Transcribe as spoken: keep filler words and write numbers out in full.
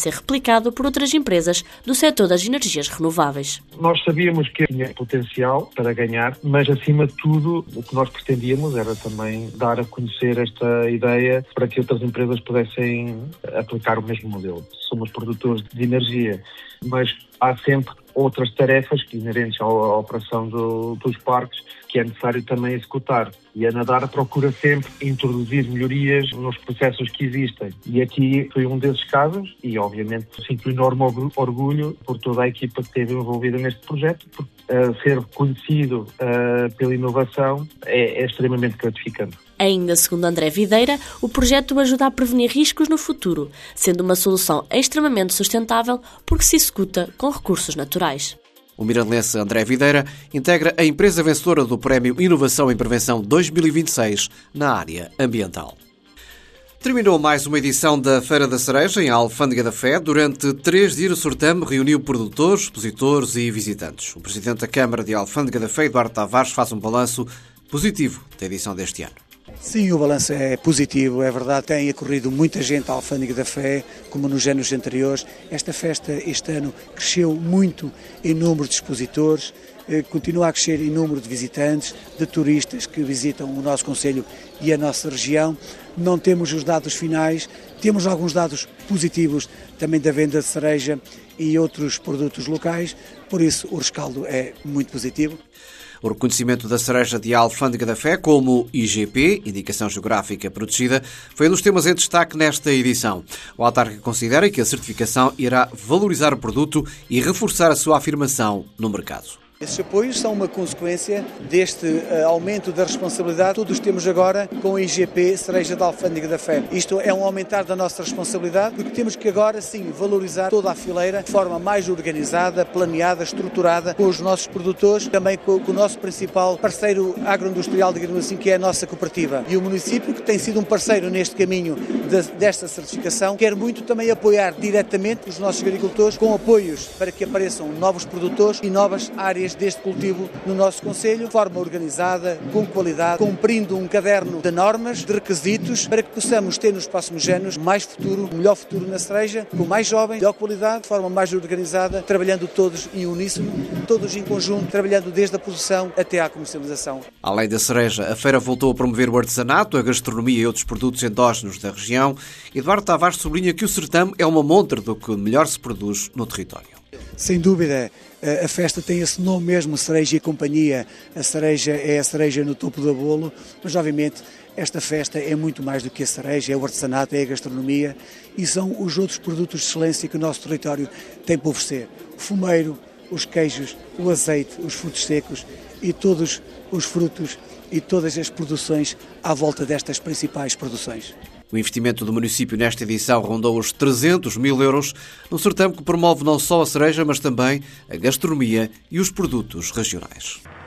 ser replicado por outras empresas do setor das energias renováveis. Nós sabíamos que tinha potencial para ganhar, mas acima de tudo o que nós pretendíamos era também dar a conhecer esta ideia para que outras empresas pudessem aplicar o mesmo modelo. Somos produtores de energia, mas há sempre outras tarefas que inerentes à operação do, dos parques que é necessário também executar. E a Nadar procura sempre introduzir melhorias nos processos que existem. E aqui foi um desses casos e, obviamente, sinto enorme orgulho por toda a equipa que esteve envolvida neste projeto, porque uh, ser conhecido uh, pela inovação é, é extremamente gratificante. Ainda segundo André Videira, o projeto ajuda a prevenir riscos no futuro, sendo uma solução extremamente sustentável porque se executa com recursos naturais. O mirandense André Videira integra a empresa vencedora do Prémio Inovação em Prevenção dois mil e vinte e seis na área ambiental. Terminou mais uma edição da Feira da Cereja em Alfândega da Fé. Durante três dias o certame reuniu produtores, expositores e visitantes. O presidente da Câmara de Alfândega da Fé, Eduardo Tavares, faz um balanço positivo da edição deste ano. Sim, o balanço é positivo, é verdade, tem ocorrido muita gente à Alfândega da Fé, como nos anos anteriores. Esta festa este ano cresceu muito em número de expositores, continua a crescer em número de visitantes, de turistas que visitam o nosso concelho e a nossa região. Não temos os dados finais, temos alguns dados positivos também da venda de cereja e outros produtos locais, por isso o rescaldo é muito positivo. O reconhecimento da cereja de Alfândega da Fé como I G P, Indicação Geográfica Protegida, foi um dos temas em destaque nesta edição. O autarca considera que a certificação irá valorizar o produto e reforçar a sua afirmação no mercado. Esses apoios são uma consequência deste uh, aumento da responsabilidade que todos temos agora com a I G P Cereja da Alfândega da Fé. Isto é um aumentar da nossa responsabilidade porque temos que agora sim valorizar toda a fileira de forma mais organizada, planeada, estruturada com os nossos produtores, também com, com o nosso principal parceiro agroindustrial, digamos assim, que é a nossa cooperativa. E o município, que tem sido um parceiro neste caminho de, desta certificação, quer muito também apoiar diretamente os nossos agricultores com apoios para que apareçam novos produtores e novas áreas deste cultivo no nosso concelho, de forma organizada, com qualidade, cumprindo um caderno de normas, de requisitos, para que possamos ter nos próximos anos mais futuro, melhor futuro na cereja, com mais jovens, melhor qualidade, de forma mais organizada, trabalhando todos em uníssono, todos em conjunto, trabalhando desde a produção até à comercialização. Além da cereja, a feira voltou a promover o artesanato, a gastronomia e outros produtos endógenos da região. Eduardo Tavares sublinha que o certame é uma montra do que melhor se produz no território. Sem dúvida, a festa tem esse nome mesmo, Cereja e Companhia. A cereja é a cereja no topo do bolo, mas obviamente esta festa é muito mais do que a cereja, é o artesanato, é a gastronomia e são os outros produtos de excelência que o nosso território tem para oferecer. O fumeiro, os queijos, o azeite, os frutos secos e todos os frutos e todas as produções à volta destas principais produções. O investimento do município nesta edição rondou os trezentos mil euros, num certame que promove não só a cereja, mas também a gastronomia e os produtos regionais.